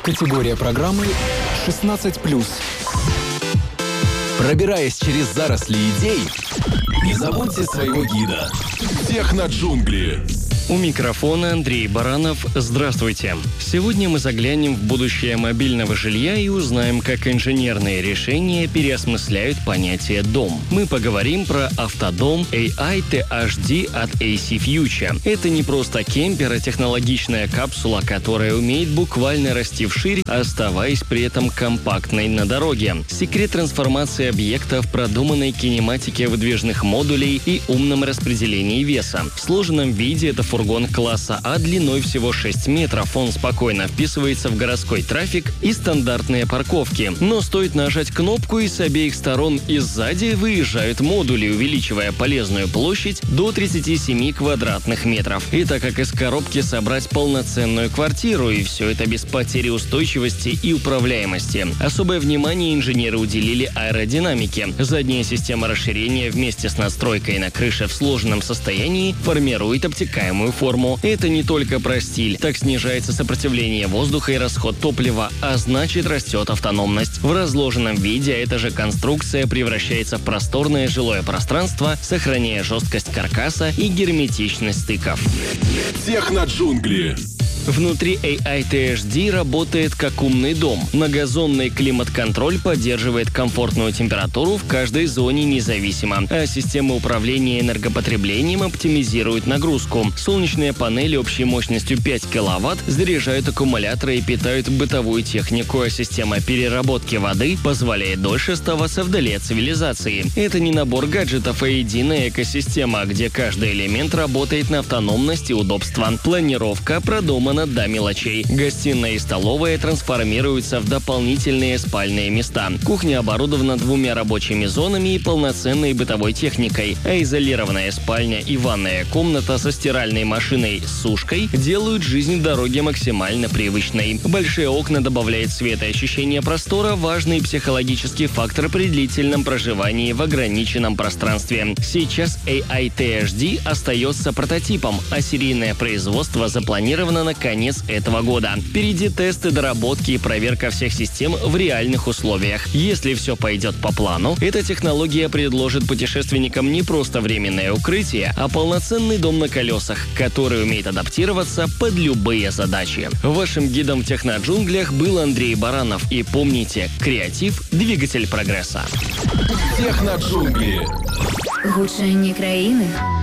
Категория программы 16+. Пробираясь через заросли идей, не забудьте своего гида. Техноджунгли. У микрофона Андрей Баранов. Здравствуйте. Сегодня мы заглянем в будущее мобильного жилья и узнаем, как инженерные решения переосмысляют понятие «дом». Мы поговорим про автодом AI THD от AC Future. Это не просто кемпер, а технологичная капсула, которая умеет буквально расти вширь, оставаясь при этом компактной на дороге. Секрет трансформации объекта в продуманной кинематике выдвижных модулей и умном распределении веса. В сложенном виде это фургон класса А длиной всего 6 метров. Он спокойно вписывается в городской трафик и стандартные парковки. Но стоит нажать кнопку, и с обеих сторон и сзади выезжают модули, увеличивая полезную площадь до 37 квадратных метров. И так как из коробки собрать полноценную квартиру, и все это без потери устойчивости и управляемости. Особое внимание инженеры уделили аэродинамике. Задняя система расширения вместе с надстройкой на крыше в сложенном состоянии формирует обтекаемую форму. Это не только про стиль. Так снижается сопротивление воздуха и расход топлива, а значит растет автономность. В разложенном виде эта же конструкция превращается в просторное жилое пространство, сохраняя жесткость каркаса и герметичность стыков. Техноджунгли. Внутри AI THD работает как умный дом. Многозонный климат-контроль поддерживает комфортную температуру в каждой зоне независимо, а система управления энергопотреблением оптимизирует нагрузку. Солнечные панели общей мощностью 5 кВт заряжают аккумуляторы и питают бытовую технику, а система переработки воды позволяет дольше оставаться вдали от цивилизации. Это не набор гаджетов, а единая экосистема, где каждый элемент работает на автономность и удобство. Планировка продумана до мелочей. Гостиная и столовая трансформируются в дополнительные спальные места. Кухня оборудована 2 рабочими зонами и полноценной бытовой техникой, а изолированная спальня и ванная комната со стиральной машиной с сушкой делают жизнь в дороге максимально привычной. Большие окна добавляют свет и ощущение простора, важный психологический фактор при длительном проживании в ограниченном пространстве. Сейчас AI THD остается прототипом, а серийное производство запланировано на конец этого года. Впереди тесты, доработки и проверка всех систем в реальных условиях. Если все пойдет по плану, эта технология предложит путешественникам не просто временное укрытие, а полноценный дом на колесах, который умеет адаптироваться под любые задачи. Вашим гидом в техноджунглях был Андрей Баранов. И помните, креатив – двигатель прогресса. Техноджунгли. Гучання країни